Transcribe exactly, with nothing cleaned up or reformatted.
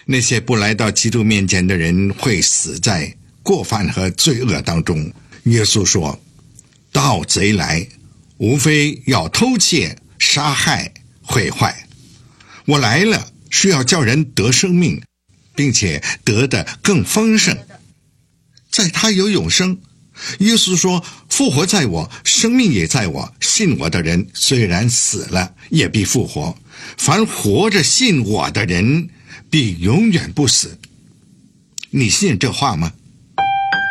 那些不来到基督面前的人会死在过犯和罪恶当中。耶稣说，盗贼来，无非要偷窃、杀害、毁坏。我来了，是要叫人得生命，并且得的更丰盛。在他有永生。耶稣说，复活在我，生命也在我，信我的人虽然死了，也必复活。凡活着信我的人，必永远不死。你信这话吗？